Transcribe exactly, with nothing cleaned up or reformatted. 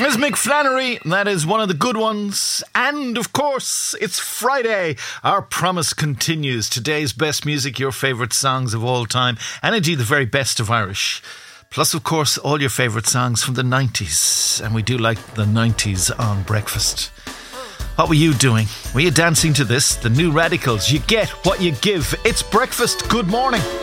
There's Mick Flannery, that is one of the good ones. And, of course, it's Friday. Our promise continues. Today's best music, your favourite songs of all time, and indeed the very best of Irish. Plus, of course, all your favourite songs from the nineties. And we do like the nineties on breakfast. What were you doing? Were you dancing to this? The New Radicals. You get what you give. It's breakfast. Good morning.